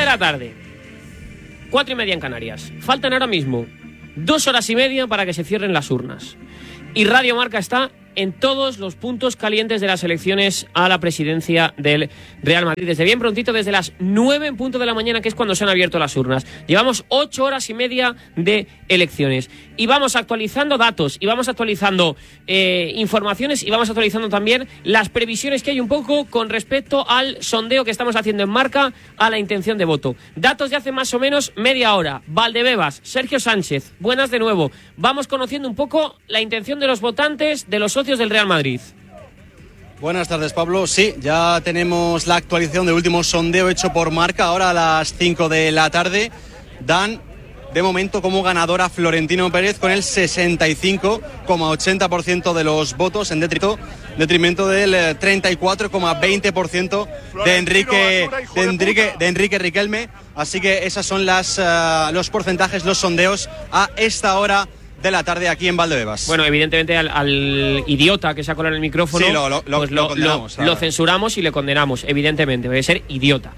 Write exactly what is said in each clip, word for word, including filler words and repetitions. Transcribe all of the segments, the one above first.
la tarde, cuatro y media en Canarias. Faltan ahora mismo dos horas y media para que se cierren las urnas. Y Radio Marca está en todos los puntos calientes de las elecciones a la presidencia del Real Madrid. Desde bien prontito, desde las nueve en punto de la mañana, que es cuando se han abierto las urnas. Llevamos ocho horas y media de elecciones. Y vamos actualizando datos, y vamos actualizando eh, informaciones, y vamos actualizando también las previsiones que hay un poco con respecto al sondeo que estamos haciendo en Marca a la intención de voto. Datos de hace más o menos media hora. Valdebebas, Sergio Sánchez, buenas de nuevo. Vamos conociendo un poco la intención de los votantes, de los socios del Real Madrid. Buenas tardes, Pablo. Sí, ya tenemos la actualización del último sondeo hecho por Marca, ahora a las cinco de la tarde. Dan de momento como ganador a Florentino Pérez con el sesenta y cinco coma ochenta por ciento de los votos, en detrimento, detrimento del treinta y cuatro coma veinte por ciento de Enrique, de, Enrique, de Enrique Riquelme. Así que esas son las, uh, los porcentajes, los sondeos a esta hora de la tarde aquí en Valdebebas. Bueno, evidentemente al, al idiota que se ha colado en el micrófono, sí, lo, lo, lo, pues lo, lo, condenamos, lo, lo censuramos y le condenamos, evidentemente, debe ser idiota.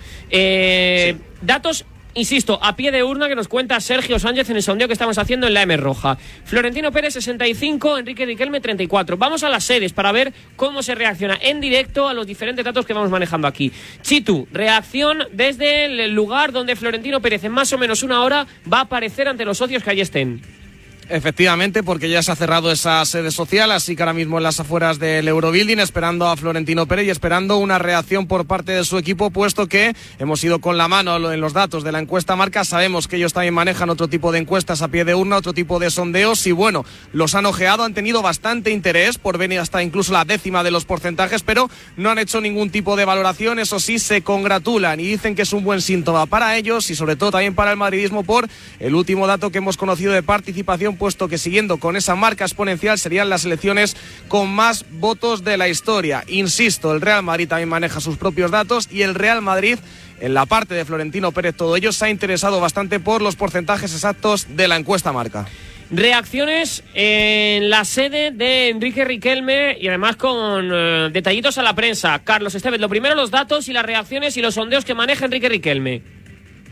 Eh, sí. Datos, insisto, a pie de urna que nos cuenta Sergio Sánchez en el sondeo que estamos haciendo en la M Roja. Florentino Pérez sesenta y cinco, Enrique Riquelme treinta y cuatro. Vamos a las sedes para ver cómo se reacciona en directo a los diferentes datos que vamos manejando aquí. Chitu, reacción desde el lugar donde Florentino Pérez en más o menos una hora va a aparecer ante los socios que allí estén. Efectivamente, porque ya se ha cerrado esa sede social, así que ahora mismo en las afueras del Eurobuilding, esperando a Florentino Pérez y esperando una reacción por parte de su equipo, puesto que hemos ido con la mano en los datos de la encuesta Marca. Sabemos que ellos también manejan otro tipo de encuestas a pie de urna, otro tipo de sondeos, y bueno, los han ojeado, han tenido bastante interés por venir hasta incluso la décima de los porcentajes, pero no han hecho ningún tipo de valoración. Eso sí, se congratulan y dicen que es un buen síntoma para ellos y sobre todo también para el madridismo por el último dato que hemos conocido de participación, puesto que siguiendo con esa marca exponencial serían las elecciones con más votos de la historia. Insisto, el Real Madrid también maneja sus propios datos y el Real Madrid, en la parte de Florentino Pérez, todo ello se ha interesado bastante por los porcentajes exactos de la encuesta Marca. Reacciones en la sede de Enrique Riquelme y además con eh, detallitos a la prensa. Carlos Estevez, lo primero los datos y las reacciones y los sondeos que maneja Enrique Riquelme.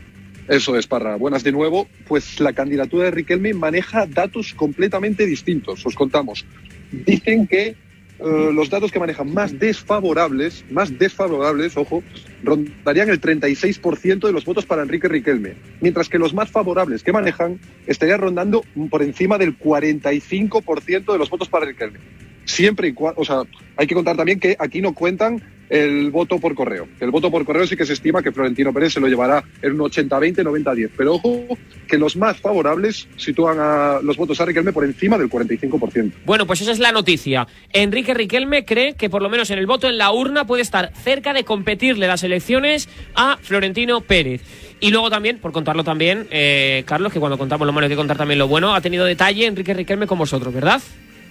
Eso es, Parra. Buenas de nuevo. Pues la candidatura de Riquelme maneja datos completamente distintos. Os contamos. Dicen que uh, los datos que manejan más desfavorables, más desfavorables, ojo, rondarían el treinta y seis por ciento de los votos para Enrique Riquelme, mientras que los más favorables que manejan estarían rondando por encima del cuarenta y cinco por ciento de los votos para Riquelme. Siempre y cuando, o sea, hay que contar también que aquí no cuentan el voto por correo. El voto por correo sí que se estima que Florentino Pérez se lo llevará en un ochenta veinte, noventa diez. Pero ojo, que los más favorables sitúan a los votos a Riquelme por encima del cuarenta y cinco por ciento. Bueno, pues esa es la noticia. Enrique Riquelme cree que por lo menos en el voto en la urna puede estar cerca de competirle las elecciones a Florentino Pérez. Y luego también, por contarlo también, eh, Carlos, que cuando contamos lo malo hay que contar también lo bueno, ha tenido detalle Enrique Riquelme con vosotros, ¿verdad?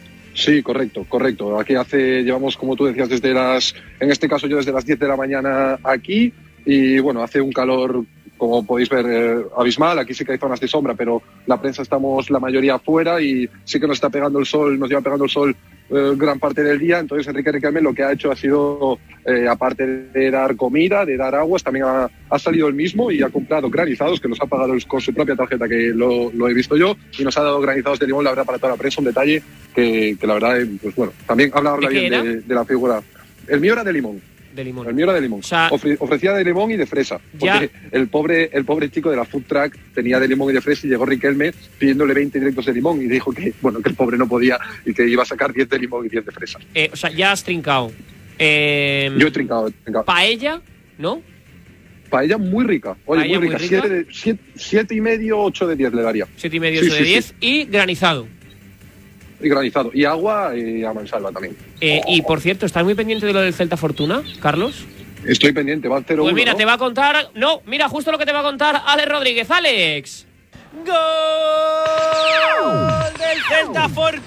Sí, correcto, correcto. Aquí hace, llevamos, como tú decías, desde las, en este caso yo desde las diez de la mañana aquí, y bueno, hace un calor, como podéis ver, eh, abismal. Aquí sí que hay zonas de sombra, pero la prensa estamos la mayoría afuera y sí que nos está pegando el sol, nos lleva pegando el sol eh, gran parte del día. Entonces Enrique Riquelme lo que ha hecho ha sido, eh, aparte de dar comida, de dar aguas, también ha, ha salido él mismo y ha comprado granizados, que nos ha pagado con su propia tarjeta, que lo, lo he visto yo, y nos ha dado granizados de limón, la verdad, para toda la prensa, un detalle que, que la verdad, pues bueno, también habla, habla bien de, de la figura. El mío era de limón. De limón. El mío era de limón. O sea, Ofre, ofrecía de limón y de fresa. Porque ya. el pobre el pobre chico de la food truck tenía de limón y de fresa y llegó Riquelme pidiéndole veinte directos de limón y dijo que bueno que el pobre no podía y que iba a sacar diez de limón y diez de fresa. Eh, o sea, ya has trincado. Eh, Yo he trincado, he trincado. Paella, ¿no? Paella muy rica. Oye, Paella muy rica. Muy rica. Siete, de, siete, siete y medio, ocho de diez le daría. Siete y medio, ocho sí, de sí, diez sí. Y granizado. Y granizado. Y agua y a mansalva también. Eh, oh. Y por cierto, ¿estás muy pendiente de lo del Celta Fortuna, Carlos? Estoy pendiente, va a cero uno. Pues mira, ¿no? te va a contar... No, mira, justo lo que te va a contar Alex Rodríguez. ¡Alex! ¡Gol del Celta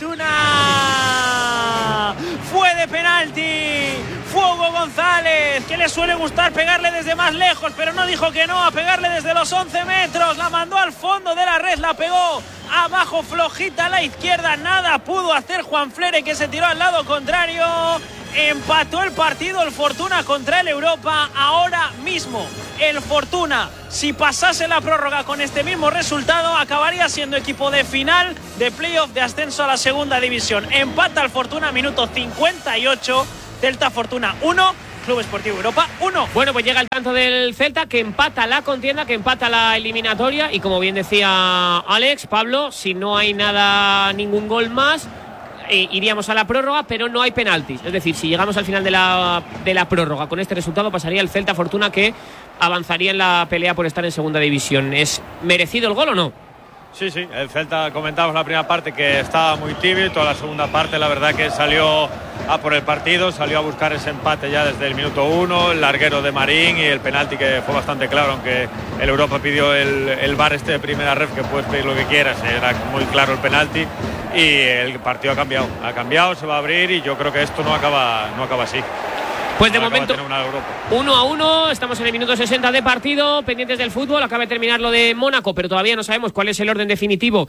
Fortuna! ¡Fue de penalti! ¡Fue Hugo González, que le suele gustar pegarle desde más lejos, pero no dijo que no, a pegarle desde los once metros! La mandó al fondo de la red, la pegó abajo, flojita a la izquierda. Nada pudo hacer Juan Flere, que se tiró al lado contrario. Empató el partido el Fortuna contra el Europa. Ahora mismo mismo, el Fortuna, si pasase la prórroga con este mismo resultado, acabaría siendo equipo de final de playoff de ascenso a la segunda división. Empata el Fortuna, minuto cincuenta y ocho, Celta Fortuna uno, Club Esportivo Europa uno. Bueno, pues llega el tanto del Celta, que empata la contienda, que empata la eliminatoria, y como bien decía Alex, Pablo, si no hay nada, ningún gol más, eh, iríamos a la prórroga, pero no hay penaltis. Es decir, si llegamos al final de la, de la prórroga con este resultado, pasaría el Celta Fortuna, que avanzaría en la pelea por estar en segunda división. ¿Es merecido el gol o no? Sí, sí, el Celta, comentábamos la primera parte que estaba muy tibio, y toda la segunda parte la verdad que salió a por el partido, salió a buscar ese empate ya desde el minuto uno, el larguero de Marín y el penalti que fue bastante claro, aunque el Europa pidió el, el V A R este de primera ref, que puedes pedir lo que quieras, era muy claro el penalti, y el partido ha cambiado, ha cambiado, se va a abrir, y yo creo que esto no acaba, no acaba así. Pues de momento, uno a uno, estamos en el minuto sesenta de partido, pendientes del fútbol, acaba de terminar lo de Mónaco, pero todavía no sabemos cuál es el orden definitivo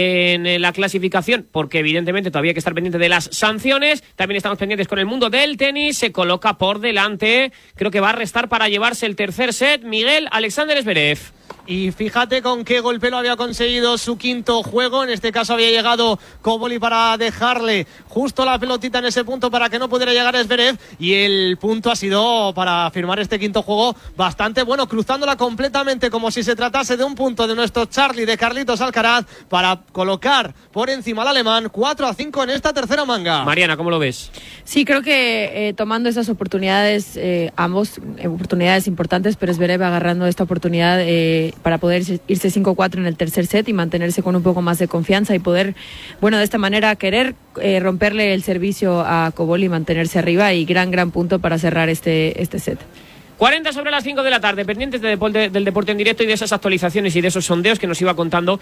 en la clasificación, porque evidentemente todavía hay que estar pendiente de las sanciones. También estamos pendientes con el mundo del tenis, se coloca por delante, creo que va a restar para llevarse el tercer set, Miguel Alexander Zverev. Y fíjate con qué golpe lo había conseguido su quinto juego. En este caso había llegado Koboli para dejarle justo la pelotita en ese punto para que no pudiera llegar Zverev, y el punto ha sido para firmar este quinto juego bastante bueno, cruzándola completamente como si se tratase de un punto de nuestro Charlie, de Carlitos Alcaraz, para colocar por encima al alemán cuatro a cinco en esta tercera manga. Mariana, ¿cómo lo ves? Sí, creo que eh, tomando esas oportunidades, eh, ambos eh, oportunidades importantes, pero Zverev agarrando esta oportunidad eh, para poder irse cinco cuatro en el tercer set y mantenerse con un poco más de confianza y poder, bueno, de esta manera querer eh, romperle el servicio a Koboli y mantenerse arriba, y gran, gran punto para cerrar este, este set. cuarenta sobre las cinco de la tarde, pendientes de deporte, del deporte en directo y de esas actualizaciones y de esos sondeos que nos iba contando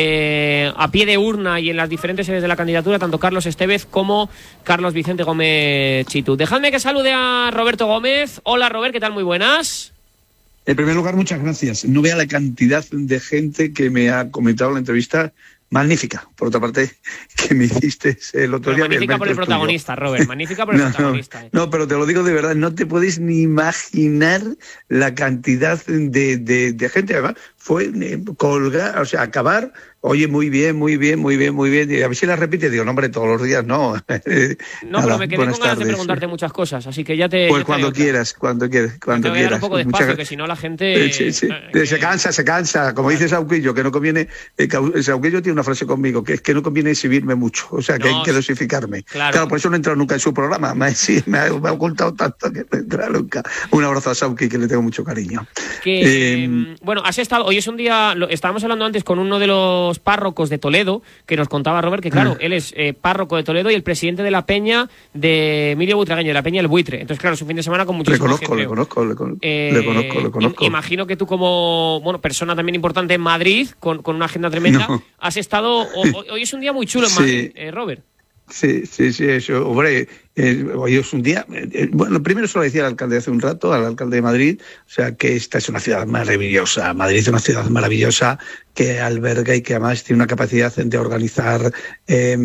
eh, a pie de urna y en las diferentes sedes de la candidatura, tanto Carlos Estevez como Carlos Vicente Gómez Chitu. Dejadme que salude a Roberto Gómez. Hola, Robert, ¿qué tal? Muy buenas. En primer lugar, muchas gracias. No vea la cantidad de gente que me ha comentado la entrevista. Magnífica, por otra parte, que me hiciste el otro pero día. Magnífica el por el protagonista, tuyo. Robert, magnífica por el no, protagonista. No, eh. no, pero te lo digo de verdad, no te puedes ni imaginar la cantidad de, de, de gente. Además, fue colgar, o sea, acabar, oye, muy bien, muy bien, muy bien, muy bien. Y a ver si la repite, digo, no, hombre, todos los días no. No, Nada, pero me quedé con ganas tardes. de preguntarte muchas cosas, así que ya te... Pues ya te cuando digo, quieras, cuando quieras, cuando te voy quieras. a dar un poco de espacio, que si no la gente... Sí, sí. Eh, que... Se cansa, se cansa. Como dice Sauquillo, que no conviene... Eh, Sauquillo tiene una frase conmigo, que es que no conviene exhibirme mucho, o sea, que no, hay que dosificarme. Claro. claro, por eso no he entrado nunca en su programa. Me, sí, me, ha, me ha ocultado tanto que no he entrado nunca. Un abrazo a Sauqui, que le tengo mucho cariño. Que, eh, bueno, has estado... Hoy es un día... Lo, estábamos hablando antes con uno de los párrocos de Toledo, que nos contaba Robert que, claro, él es eh, párroco de Toledo y el presidente de la peña de Emilio Butragueño, de la peña El Buitre. Entonces, claro, es un fin de semana con muchísima le conozco, gente. Le conozco, le conozco, eh, le conozco, le conozco. Imagino que tú, como bueno persona también importante en Madrid, con, con una agenda tremenda, no. has estado... Hoy, hoy es un día muy chulo en sí. Madrid, eh, Robert. Sí, sí, sí, eso, hombre, eh, hoy es un día, eh, bueno, primero se lo decía al alcalde hace un rato, al alcalde de Madrid, o sea, que esta es una ciudad maravillosa, Madrid es una ciudad maravillosa que alberga y que además tiene una capacidad de organizar eh,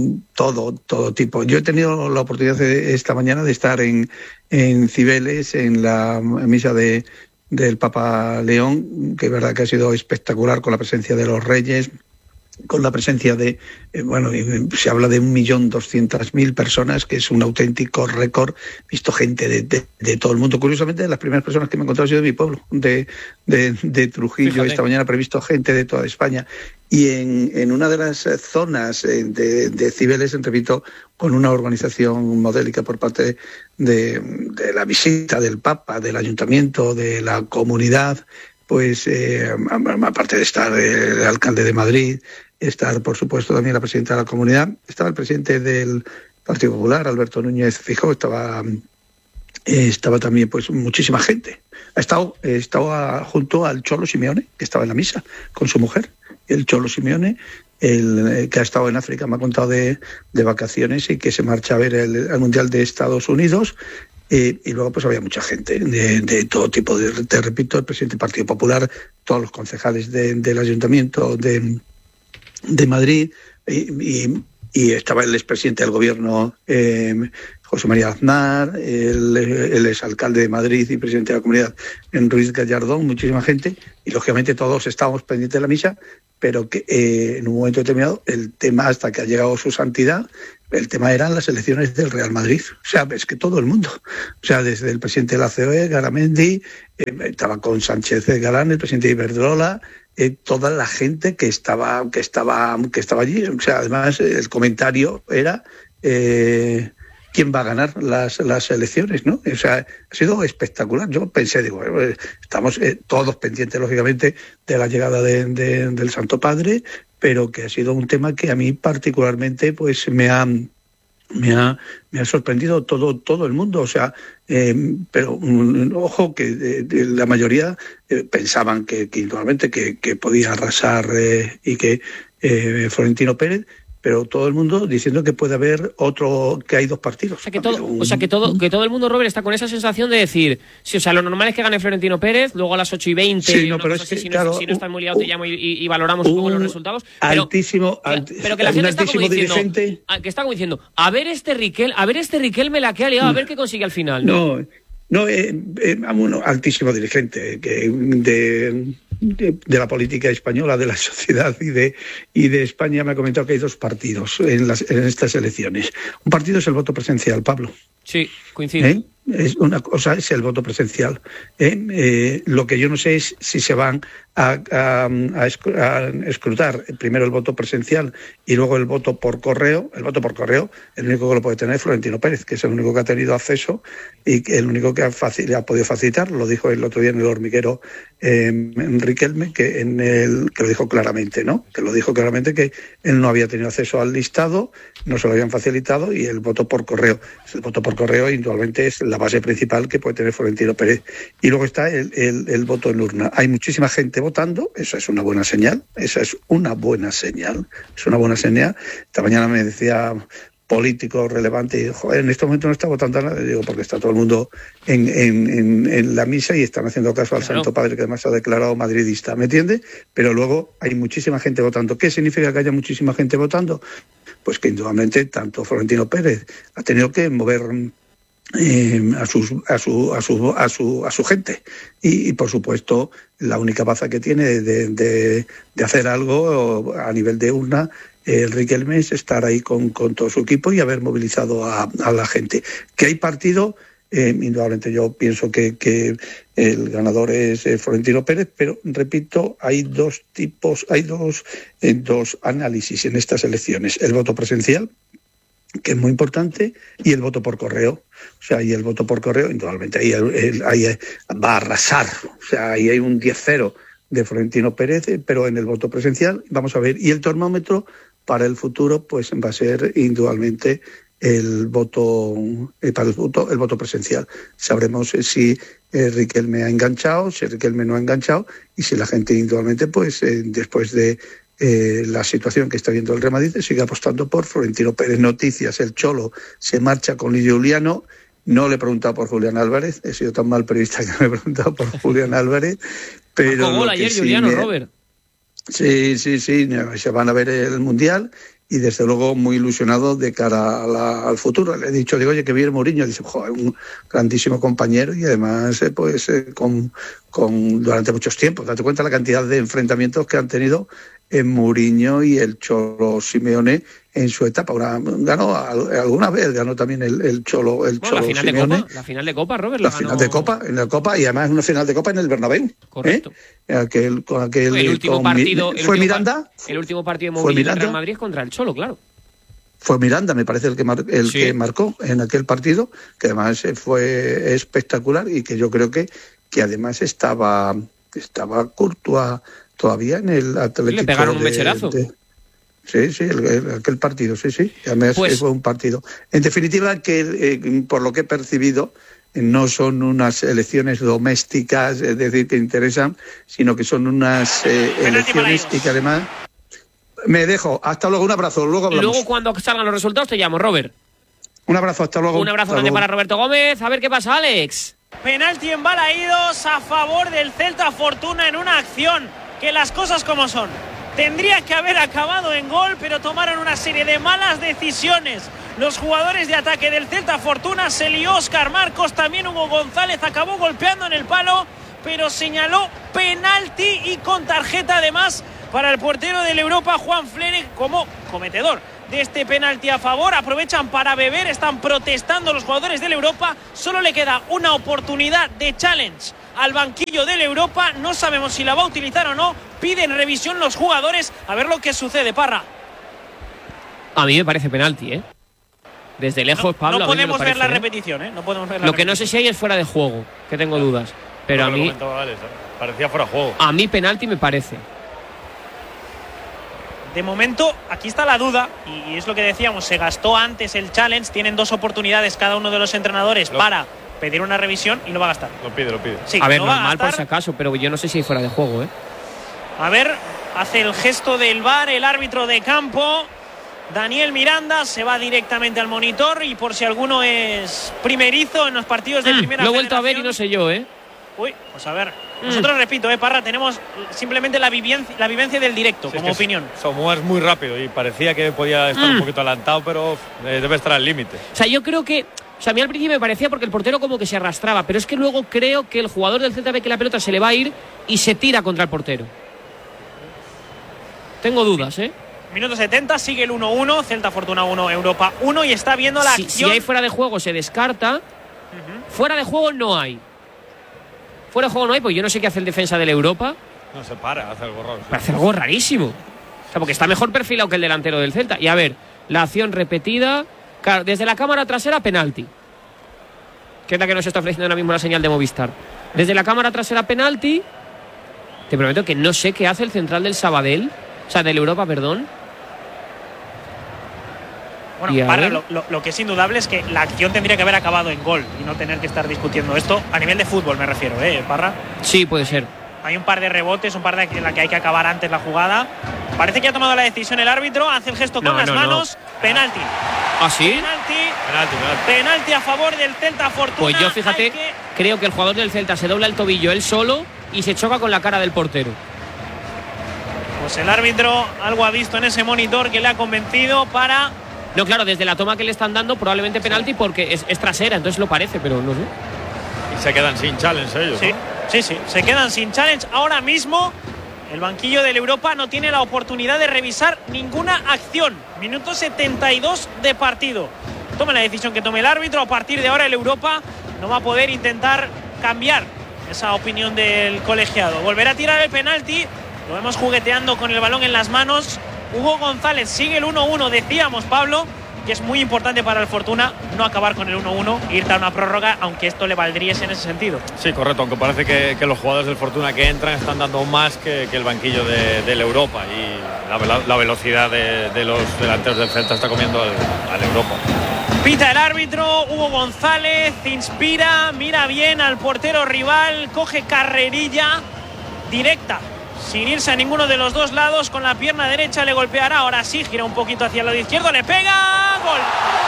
todo, todo tipo. Yo he tenido la oportunidad de, esta mañana de estar en, en Cibeles, en la misa de, del Papa León, que es verdad que ha sido espectacular, con la presencia de los reyes, con la presencia de, eh, bueno, se habla de un millón doscientas mil personas, que es un auténtico récord. He visto gente de, de, de todo el mundo. Curiosamente, las primeras personas que me he encontrado han sido de mi pueblo, de, de, de Trujillo. Fíjate. Esta mañana he visto gente de toda España. Y en, en una de las zonas de, de Cibeles, repito, con una organización modélica por parte de, de la visita del Papa, del Ayuntamiento, de la comunidad, pues eh, aparte de estar el alcalde de Madrid, estar, por supuesto, también la presidenta de la comunidad, estaba el presidente del Partido Popular, Alberto Núñez Feijóo, estaba, eh, estaba también pues muchísima gente. Ha estado, eh, estaba junto al Cholo Simeone, que estaba en la misa con su mujer. El Cholo Simeone, el, eh, que ha estado en África, me ha contado de, de vacaciones y que se marcha a ver el, el Mundial de Estados Unidos. Eh, y luego pues había mucha gente de, de todo tipo, de, te repito, el presidente del Partido Popular, todos los concejales de, del Ayuntamiento de, de Madrid, y, y, y estaba el expresidente del Gobierno, eh, José María Aznar, el, el exalcalde de Madrid y presidente de la comunidad, en Ruiz Gallardón, muchísima gente, y lógicamente todos estábamos pendientes de la misa, pero que eh, en un momento determinado el tema, hasta que ha llegado su santidad, el tema eran las elecciones del Real Madrid. O sea, es que todo el mundo, o sea, desde el presidente de la C O E, Garamendi, eh, estaba con Sánchez Galán, el presidente de Iberdrola, eh, toda la gente que estaba, que estaba, que estaba allí. O sea, además el comentario era eh, quién va a ganar las, las elecciones, ¿no? O sea, ha sido espectacular. Yo pensé, digo, eh, estamos eh, todos pendientes, lógicamente, de la llegada de, de, del Santo Padre, pero que ha sido un tema que a mí particularmente pues me ha me ha, me ha sorprendido todo todo el mundo, o sea, eh, pero um, ojo que de, de la mayoría eh, pensaban que, que indudablemente que, que podía arrasar eh, y que eh, Florentino Pérez, pero todo el mundo diciendo que puede haber otro, que hay dos partidos. O sea que todo, o sea que todo, que todo el mundo, Robert, está con esa sensación de decir, sí, o sea, lo normal es que gane Florentino Pérez, luego a las ocho y veinte, sí, no, pero es que, si, claro, no, si no está muy liado te llamo y, y valoramos un poco los resultados. Pero, altísimo, alti, pero que la gente está como diciendo, dirigente. que está como diciendo, a ver este Riquel, a ver este Riquelme la que ha liado, a ver qué consigue al final. No, no, eh, eh, bueno, altísimo dirigente que de, de, de la política española, de la sociedad y de y de España me ha comentado que hay dos partidos en las en estas elecciones. Un partido es el voto presencial, Pablo. Sí, coincido. ¿Eh? Es una cosa es el voto presencial. ¿eh? Eh, lo que yo no sé es si se van a, a, a escrutar primero el voto presencial y luego el voto por correo. El voto por correo, el único que lo puede tener es Florentino Pérez, que es el único que ha tenido acceso y que el único que ha, facil, ha podido facilitar. Lo dijo el otro día en el hormiguero eh, Riquelme, que en el que lo dijo claramente, ¿no? Que lo dijo claramente que él no había tenido acceso al listado, no se lo habían facilitado y el voto por correo. El voto por correo indudablemente es la base principal que puede tener Florentino Pérez. Y luego está el, el, el voto en urna. Hay muchísima gente votando, eso es una buena señal, esa es una buena señal, es una buena señal. Esta mañana me decía político relevante y joder, en este momento no está votando nada, digo, porque está todo el mundo en, en, en, en la misa y están haciendo caso al claro. Santo Padre, que además se ha declarado madridista, ¿me entiende? Pero luego hay muchísima gente votando. ¿Qué significa que haya muchísima gente votando? Pues que indudablemente tanto Florentino Pérez ha tenido que mover Eh, a, sus, a, su, a, su, a, su, a su gente y, y por supuesto la única baza que tiene de, de, de hacer algo a nivel de urna eh, el Riquelme es estar ahí con, con todo su equipo y haber movilizado a, a la gente. Que hay partido, eh, indudablemente yo pienso que, que el ganador es eh, Florentino Pérez, pero repito, hay dos tipos, hay dos, eh, dos análisis en estas elecciones: el voto presencial, que es muy importante, y el voto por correo. O sea, y el voto por correo, indudablemente, ahí, el, ahí va a arrasar. O sea, ahí hay un diez cero de Florentino Pérez, pero en el voto presencial, vamos a ver. Y el termómetro para el futuro, pues va a ser indudablemente el voto, eh, para el voto, el voto presencial. Sabremos eh, si eh, Riquelme ha enganchado, si Riquelme no ha enganchado, y si la gente indudablemente, pues eh, después de Eh, la situación que está viendo el Real Madrid, sigue apostando por Florentino Pérez. Noticias: el Cholo se marcha con Juliano. No le he preguntado por Julián Álvarez, he sido tan mal periodista que me he preguntado por Julián Álvarez, pero ¿Cómo gol ayer, sí Juliano, me... Robert? Sí, sí, sí, se van a ver el Mundial y desde luego muy ilusionado de cara a la, al futuro. Le he dicho, digo, oye, que viene Mourinho, dice, joder, un grandísimo compañero y además eh, pues eh, con, con durante muchos tiempos. Date cuenta la cantidad de enfrentamientos que han tenido en Mourinho y el Cholo Simeone en su etapa. Una, ganó alguna vez, ganó también el, el Cholo, el bueno, Cholo la final Simeone. De Copa, la final de Copa, Robert. La ganó... final de Copa, en la Copa, y además una final de Copa en el Bernabéu. Correcto. ¿eh? Aquel, con aquel, el último con, partido. ¿Fue el último, Miranda? El último partido de Mourinho en Real Madrid contra el Cholo, claro. Fue Miranda, me parece, el que mar, el sí. que marcó en aquel partido, que además fue espectacular y que yo creo que, que además estaba, estaba Courtois todavía en el Atlético. Le pegaron un mecherazo. De, de, sí, sí, el, el, aquel partido, sí, sí. Además pues, fue un partido. En definitiva, que eh, por lo que he percibido, no son unas elecciones domésticas, es decir, que interesan, sino que son unas eh, elecciones y que además... Me dejo. Hasta luego. Un abrazo. Luego hablamos. Luego, cuando salgan los resultados, te llamo, Robert. Un abrazo. Hasta luego. Un abrazo grande para Roberto Gómez. A ver qué pasa, Alex. Penalti en Balaídos a favor del Celta Fortuna en una acción que las cosas como son. Tendría que haber acabado en gol, pero tomaron una serie de malas decisiones los jugadores de ataque del Celta Fortuna. Se lió Óscar Marcos, también Hugo González acabó golpeando en el palo, pero señaló penalti y con tarjeta además para el portero del Europa, Juan Flere, como cometedor de este penalti a favor. Aprovechan para beber, están protestando los jugadores del Europa. Solo le queda una oportunidad de challenge al banquillo del Europa. No sabemos si la va a utilizar o no. Piden revisión los jugadores. A ver lo que sucede, Parra. A mí me parece penalti, ¿eh? Desde lejos, no, Pablo. No podemos parece, ver la ¿eh? repetición, ¿eh? No podemos ver la Lo que repetición. no sé si hay es fuera de juego, que tengo dudas. Pero no, a mí. Alex, ¿eh? Parecía fuera de juego. A mí penalti me parece. De momento, aquí está la duda, y es lo que decíamos, se gastó antes el challenge, tienen dos oportunidades cada uno de los entrenadores lo, para pedir una revisión y lo va a gastar. Lo pide, lo pide. Sí, a ver, no normal va a por si acaso, pero yo no sé si hay fuera de juego, ¿eh? A ver, hace el gesto del V A R el árbitro de campo, Daniel Miranda, se va directamente al monitor y por si alguno es primerizo en los partidos de mm, primera Lo he vuelto federación, a ver y no sé yo, ¿eh? Uy, pues a ver. Nosotros, mm. repito, eh, Parra, tenemos simplemente la vivencia, la vivencia del directo, sí, como es que opinión. Somos muy rápido y parecía que podía estar mm. un poquito adelantado, pero eh, debe estar al límite. O sea, yo creo que... O sea, a mí al principio me parecía porque el portero como que se arrastraba, pero es que luego creo que el jugador del Celta ve que la pelota se le va a ir y se tira contra el portero. Tengo dudas, ¿eh? Minuto setenta, sigue el uno uno, Celta Fortuna uno, Europa uno y está viendo la si, acción. Si hay fuera de juego se descarta, uh-huh. Fuera de juego no hay. Fuera de juego no hay, pues yo no sé qué hace el defensa del Europa. No se para, hace algo raro. Sí. Hace algo rarísimo. O sea, porque está mejor perfilado que el delantero del Celta. Y a ver, la acción repetida, desde la cámara trasera, penalti. Que es la que nos está ofreciendo ahora mismo la señal de Movistar. Desde la cámara trasera, penalti. Te prometo que no sé qué hace el central del Sabadell. O sea, del Europa, perdón. Bueno, para, lo, lo, lo que es indudable es que la acción tendría que haber acabado en gol y no tener que estar discutiendo esto a nivel de fútbol, me refiero, ¿eh, Parra? Sí, puede ser. Hay un par de rebotes, un par de en la que hay que acabar antes la jugada. Parece que ha tomado la decisión el árbitro, hace el gesto con no, las no, manos, no. Penalti. ¿Ah, sí? Penalti. Penalti, penalti. Penalti a favor del Celta Fortuna. Pues yo, fíjate, que... creo que el jugador del Celta se dobla el tobillo él solo y se choca con la cara del portero. Pues el árbitro algo ha visto en ese monitor que le ha convencido para... No, claro, desde la toma que le están dando probablemente penalti porque es, es trasera, entonces lo parece, pero no sé. Y se quedan sin challenge ellos, sí, ¿no? Sí, sí, se quedan sin challenge. Ahora mismo el banquillo del Europa no tiene la oportunidad de revisar ninguna acción. Minuto setenta y dos de partido. Tome la decisión que tome el árbitro. A partir de ahora el Europa no va a poder intentar cambiar esa opinión del colegiado. Volverá a tirar el penalti. Lo vemos jugueteando con el balón en las manos. Hugo González sigue el uno uno, decíamos, Pablo, que es muy importante para el Fortuna no acabar con el uno uno e irte a una prórroga, aunque esto le valdría en ese sentido. Sí, correcto, aunque parece que, que los jugadores del Fortuna que entran están dando más que, que el banquillo de, del Europa y la, la velocidad de, de los delanteros del Celta está comiendo al, al Europa. Pita el árbitro, Hugo González inspira, mira bien al portero rival, coge carrerilla directa. Sin irse a ninguno de los dos lados, con la pierna derecha le golpeará. Ahora sí, gira un poquito hacia el lado izquierdo, le pega. ¡Gol!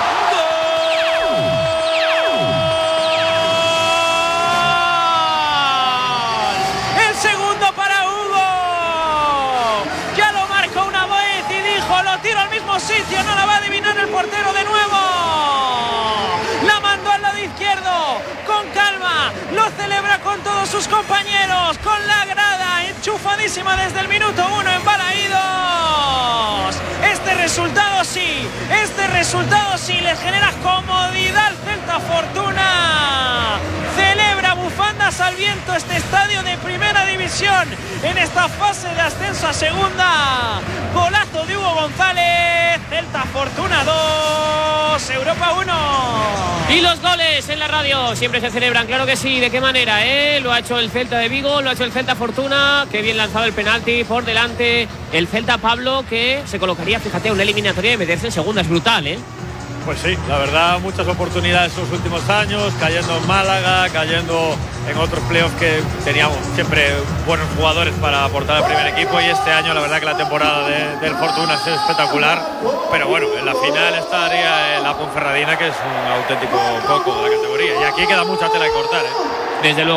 ¡Gol! El segundo para Hugo. Ya lo marcó una vez y dijo, lo tiro al mismo sitio, no la va a adivinar el portero de nuevo. La mandó al lado izquierdo, con calma, lo celebra con todos sus compañeros, con la grada enchufadísima desde el minuto uno en Balaídos. Este resultado sí, este resultado sí les genera comodidad al Celta Fortuna. Celebra bufandas al viento este estadio de primera división en esta fase de ascenso a segunda. Golazo de Hugo González, Celta Fortuna dos, Europa uno. Y los goles en la radio siempre se celebran, claro que sí. ¿De qué manera? Eh? Lo ha hecho el Celta de Vigo, lo ha hecho el Celta Fortuna. Qué bien lanzado el penalti por delante. El Celta, Pablo, que se colocaría, fíjate, una eliminatoria de meterse en segunda. Es brutal, ¿eh? Pues sí, la verdad, muchas oportunidades en los últimos años, cayendo en Málaga, cayendo en otros playoffs que teníamos siempre buenos jugadores para aportar al primer equipo, y este año la verdad que la temporada de, del Fortuna es espectacular, pero bueno, en la final estaría la Ponferradina, que es un auténtico coco de la categoría, y aquí queda mucha tela que cortar, ¿eh? Desde luego.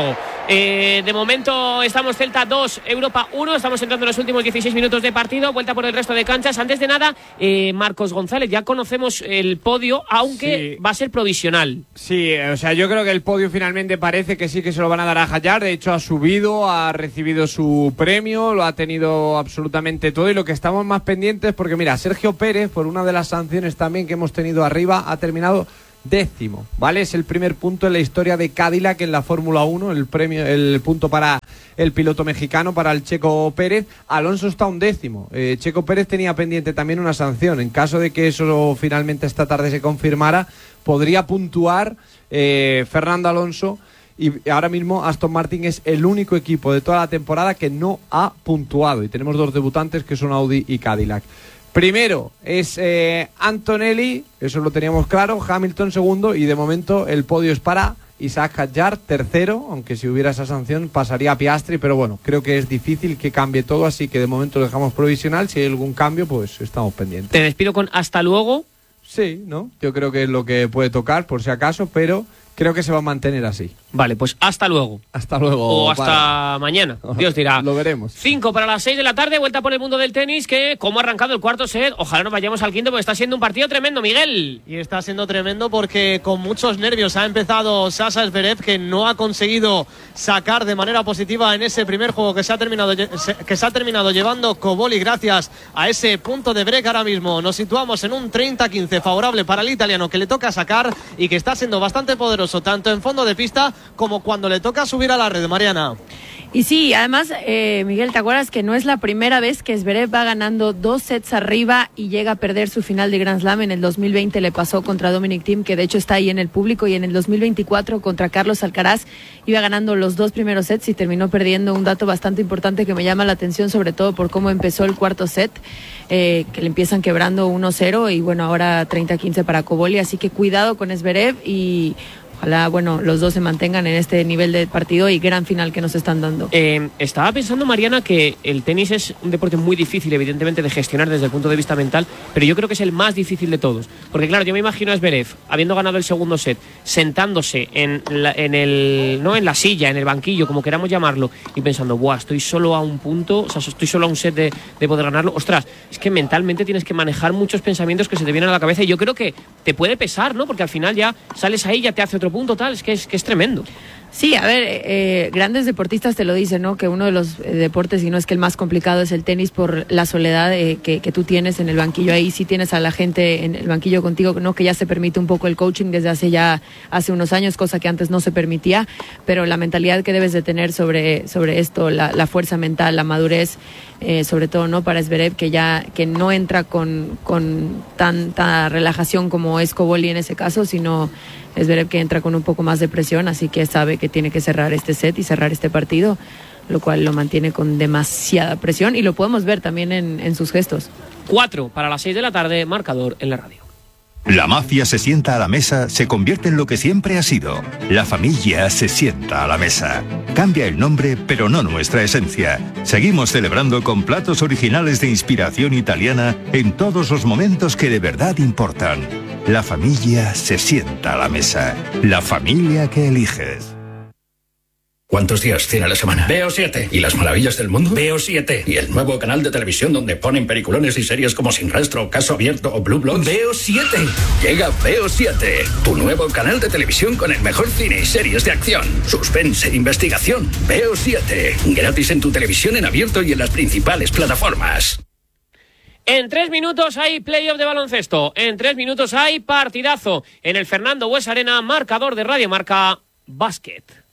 Eh, de momento estamos Celta dos, Europa uno. Estamos entrando en los últimos dieciséis minutos de partido. Vuelta por el resto de canchas. Antes de nada, eh, Marcos González, ya conocemos el podio, aunque sí. va a ser provisional. Sí, o sea, yo creo que el podio finalmente parece que sí que se lo van a dar a Hayar. De hecho, ha subido, ha recibido su premio, lo ha tenido absolutamente todo. Y lo que estamos más pendientes, porque mira, Sergio Pérez, por una de las sanciones también que hemos tenido arriba, ha terminado décimo, ¿vale? Es el primer punto en la historia de Cadillac en la Fórmula uno, el premio, el punto para el piloto mexicano, para el Checo Pérez. Alonso está un décimo. Eh, Checo Pérez tenía pendiente también una sanción. En caso de que eso finalmente esta tarde se confirmara, podría puntuar eh, Fernando Alonso. Y ahora mismo Aston Martin es el único equipo de toda la temporada que no ha puntuado. Y tenemos dos debutantes que son Audi y Cadillac. Primero es eh, Antonelli, eso lo teníamos claro, Hamilton segundo, y de momento el podio es para Isaac Hadjar, tercero, aunque si hubiera esa sanción pasaría a Piastri, pero bueno, creo que es difícil que cambie todo, así que de momento lo dejamos provisional. Si hay algún cambio, pues estamos pendientes. Te despido con hasta luego. Sí, ¿no? Yo creo que es lo que puede tocar, por si acaso, pero creo que se va a mantener así. Vale, pues hasta luego. Hasta luego. O hasta para. mañana, Dios dirá. Lo veremos. Cinco para las seis de la tarde, vuelta por el mundo del tenis, que como ha arrancado el cuarto set, ojalá nos vayamos al quinto, porque está siendo un partido tremendo, Miguel. Y está siendo tremendo porque con muchos nervios ha empezado Sasha Zverev, que no ha conseguido sacar de manera positiva en ese primer juego que se ha terminado, que se ha terminado llevando Cobolli gracias a ese punto de break. Ahora mismo nos situamos en un treinta quince favorable para el italiano, que le toca sacar y que está siendo bastante poderoso tanto en fondo de pista como cuando le toca subir a la red, Mariana. Y sí, además, eh, Miguel, ¿te acuerdas que no es la primera vez que Zverev va ganando dos sets arriba y llega a perder su final de Grand Slam? En el dos mil veinte le pasó contra Dominic Thiem, que de hecho está ahí en el público, y en el dos mil veinticuatro contra Carlos Alcaraz iba ganando los dos primeros sets y terminó perdiendo. Un dato bastante importante que me llama la atención, sobre todo por cómo empezó el cuarto set, eh, que le empiezan quebrando uno cero y bueno, ahora treinta quince para Cobolli, así que cuidado con Zverev y ojalá, bueno, los dos se mantengan en este nivel de partido y gran final que nos están dando. Eh, estaba pensando, Mariana, que el tenis es un deporte muy difícil, evidentemente, de gestionar desde el punto de vista mental, pero yo creo que es el más difícil de todos. Porque, claro, yo me imagino a Zverev, habiendo ganado el segundo set, sentándose en la, en el, no en la silla, en el banquillo, como queramos llamarlo, y pensando, buah, estoy solo a un punto, o sea, estoy solo a un set de, de poder ganarlo. Ostras, es que mentalmente tienes que manejar muchos pensamientos que se te vienen a la cabeza, y yo creo que te puede pesar, ¿no? Porque al final ya sales ahí, ya te hace otro punto, tal, es que es, que es tremendo. Sí, a ver, eh, grandes deportistas te lo dicen, ¿no? Que uno de los eh, deportes, y no es que el más complicado, es el tenis por la soledad eh, que, que tú tienes en el banquillo. Ahí sí tienes a la gente en el banquillo contigo, ¿no? Que ya se permite un poco el coaching desde hace ya hace unos años, cosa que antes no se permitía, pero la mentalidad que debes de tener sobre, sobre esto, la, la fuerza mental, la madurez, eh, sobre todo, ¿no? Para Zverev, que ya que no entra con, con tanta relajación como es Cobolli en ese caso, sino Zverev que entra con un poco más de presión, así que sabe que tiene que cerrar este set y cerrar este partido, lo cual lo mantiene con demasiada presión y lo podemos ver también en, en sus gestos. Cuatro para las seis de la tarde, marcador en la radio. La mafia se sienta a la mesa, se convierte en lo que siempre ha sido. La familia se sienta a la mesa. Cambia el nombre, pero no nuestra esencia. Seguimos celebrando con platos originales de inspiración italiana en todos los momentos que de verdad importan. La familia se sienta a la mesa. La familia que eliges. ¿Cuántos días tiene la semana? Veo siete. ¿Y las maravillas del mundo? Veo siete. ¿Y el nuevo canal de televisión donde ponen peliculones y series como Sin Rastro, Caso Abierto o Blue Bloods? Veo siete. Llega Veo siete, tu nuevo canal de televisión con el mejor cine y series de acción, suspense e investigación. Veo siete. Gratis en tu televisión en abierto y en las principales plataformas. En tres minutos hay playoff de baloncesto. En tres minutos hay partidazo en el Fernando Buesa Arena, marcador de Radio Marca Básquet.